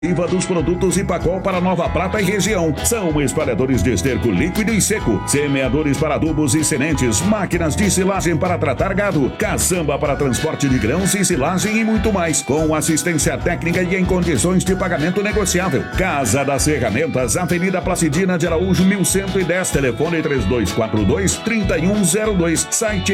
Dos produtos Ipacol para Nova Prata e região. São espalhadores de esterco líquido e seco, semeadores para adubos e sementes, máquinas de silagem para tratar gado, caçamba para transporte de grãos e silagem e muito mais, com assistência técnica e em condições de pagamento negociável. Casa das Ferramentas, Avenida Placidina de Araújo 1110, telefone 3242-3102, site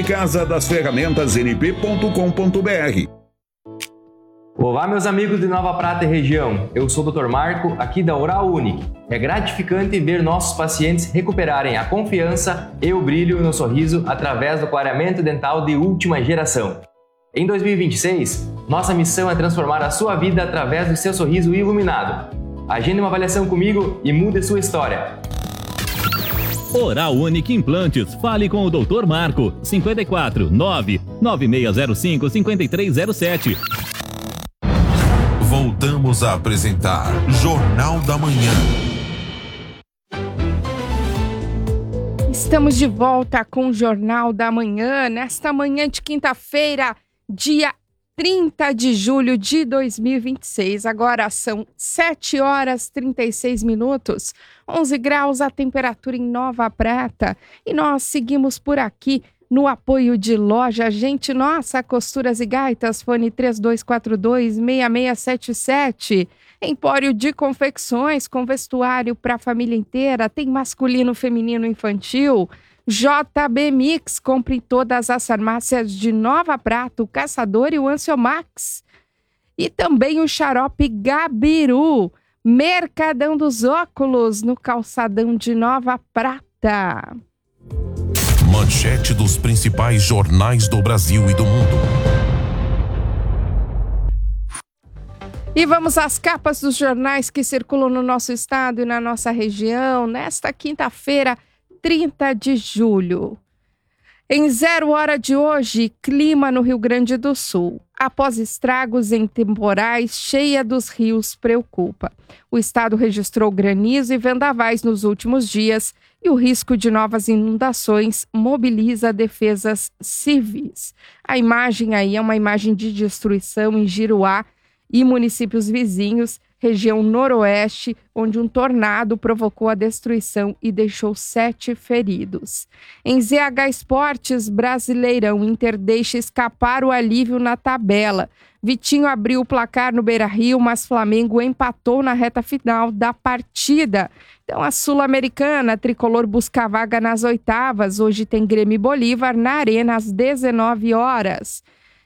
casadasferramentasnp.com.br. Olá, meus amigos de Nova Prata e região. Eu sou o Dr. Marco, aqui da Oral Unique. É gratificante ver nossos pacientes recuperarem a confiança e o brilho no sorriso através do clareamento dental de última geração. Em 2026, nossa missão é transformar a sua vida através do seu sorriso iluminado. Agende uma avaliação comigo e mude sua história. Oral Unique Implantes. Fale com o Dr. Marco. 54 99605 5307. Voltamos a apresentar Jornal da Manhã. Estamos de volta com o Jornal da Manhã, nesta manhã de quinta-feira, dia 30 de julho de 2026. Agora são 7 horas 36 minutos, 11 graus a temperatura em Nova Prata. E nós seguimos por aqui no apoio de Loja Gente Nossa, Costuras e Gaitas, fone 3242-6677. Empório de confecções com vestuário para a família inteira, tem masculino, feminino, infantil. JB Mix, compre em todas as farmácias de Nova Prata, o Caçador e o Anciomax. E também o Xarope Gabiru, Mercadão dos Óculos, no calçadão de Nova Prata. Manchete dos principais jornais do Brasil e do mundo. E vamos às capas dos jornais que circulam no nosso estado e na nossa região nesta quinta-feira, 30 de julho. Em 0 hora de hoje, clima no Rio Grande do Sul. Após estragos em temporais, cheia dos rios preocupa. O estado registrou granizo e vendavais nos últimos dias e o risco de novas inundações mobiliza defesas civis. A imagem aí é uma imagem de destruição em Giruá e municípios vizinhos, região noroeste, onde um tornado provocou a destruição e deixou 7 feridos. Em ZH Esportes, Brasileirão, Inter deixa escapar o alívio na tabela. Vitinho abriu o placar no Beira-Rio, mas Flamengo empatou na reta final da partida. Então, a Sul-Americana, a Tricolor busca vaga nas oitavas. Hoje tem Grêmio e Bolívar na Arena às 19 horas.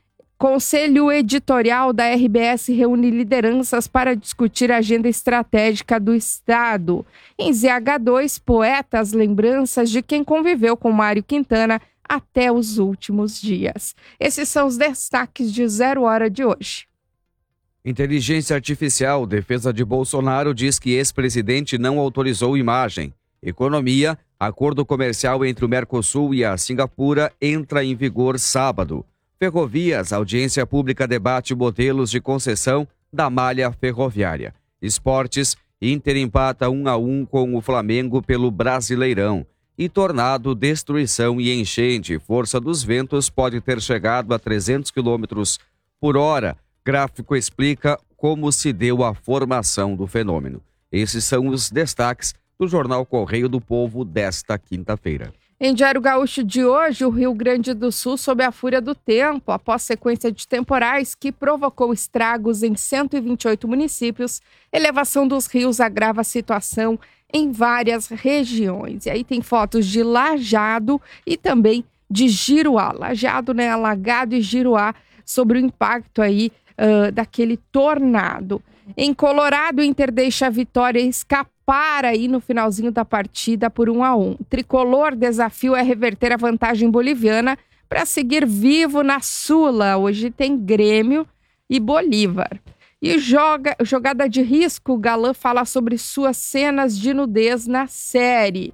Conselho Editorial da RBS reúne lideranças para discutir a agenda estratégica do Estado. Em ZH2, poetas, lembranças de quem conviveu com Mário Quintana até os últimos dias. Esses são os destaques de 0 hora de hoje. Inteligência Artificial, defesa de Bolsonaro diz que ex-presidente não autorizou imagem. Economia, acordo comercial entre o Mercosul e a Singapura entra em vigor sábado. Ferrovias, audiência pública debate modelos de concessão da malha ferroviária. Esportes, Inter empata 1-1 com o Flamengo pelo Brasileirão. E tornado, destruição e enchente. Força dos ventos pode ter chegado a 300 km por hora. Gráfico explica como se deu a formação do fenômeno. Esses são os destaques do Jornal Correio do Povo desta quinta-feira. Em Diário Gaúcho de hoje, o Rio Grande do Sul sob a fúria do tempo, após sequência de temporais que provocou estragos em 128 municípios, elevação dos rios agrava a situação em várias regiões. E aí tem fotos de Lajeado e também de Giruá. Lajeado, né, alagado, e Giruá sobre o impacto aí daquele tornado. Em Colorado, o Inter deixa a vitória escapar aí no finalzinho da partida por 1-1. Tricolor, desafio é reverter a vantagem boliviana para seguir vivo na Sula. Hoje tem Grêmio e Bolívar. E jogada de risco, Galã fala sobre suas cenas de nudez na série.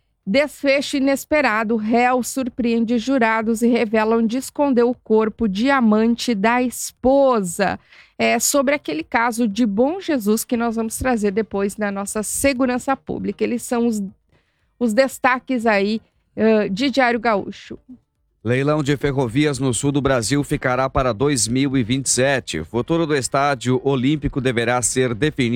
Desfecho inesperado, réu surpreende jurados e revela onde escondeu o corpo diamante da esposa. É sobre aquele caso de Bom Jesus que nós vamos trazer depois na nossa segurança pública. Eles são os destaques aí de Diário Gaúcho. Leilão de ferrovias no sul do Brasil ficará para 2027. O futuro do estádio olímpico deverá ser definido